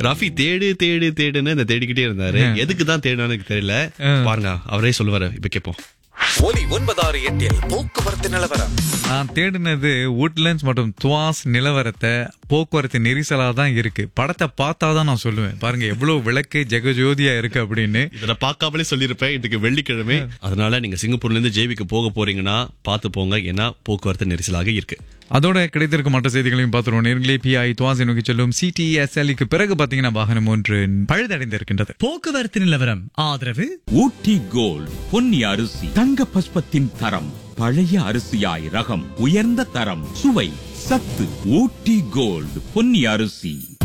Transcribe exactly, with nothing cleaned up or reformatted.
ரஃபி தேடு தேடு தேடுன்னு இந்த தேடிக்கிட்டே இருந்தாரு. எதுக்கு தான் தேடுன்னு எனக்கு தெரியல. பாருங்க, அவரே சொல்லுவாரு. இப்ப கேட்போம். ஒலி ஒன்பதாறு எட்டில் போக்குவரத்து நிலவரம். நான் தேடினது உட்லண்ட்ஸ் மற்றும் துவாஸ் நிலவரத்தை. போக்குவரத்து நெரிசலா தான் இருக்கு. படத்தை பார்த்தாதான் நான் சொல்லுவேன். பாருங்க எவ்வளவு விளக்கு ஜெகஜோதியா இருக்கு அப்படின்னு. இதை பார்க்காமலே சொல்லியிருப்பேன். இதுக்கு வெள்ளிக்கிழமை, அதனால நீங்க சிங்கப்பூர்ல இருந்து ஜேவிக்கு போக போறீங்கன்னா பார்த்து போங்க. ஏன்னா போக்குவரத்து நெரிசலாக இருக்கு. அதோட கிடைத்திருக்கும் மற்ற செய்திகளையும் பார்த்துருவோம். நேர்களே, பிஐ துவாசி நோக்கி செல்லும் சிடிஎஸ்எல்க்கு பிறகு பாத்தீங்கன்னா வாகனம் ஒன்று பழுதடைந்திருக்கின்றது. போக்குவரத்து நிலவரம் ஆதரவு ஊட்டி கோல்ட் பொன்னி அரிசி, தங்க பஸ்பத்தின் தரம், பழைய அரிசியாய் ரகம், உயர்ந்த தரம், சுவை, சத்து. ஊட்டி கோல்ட் பொன்னி அரிசி.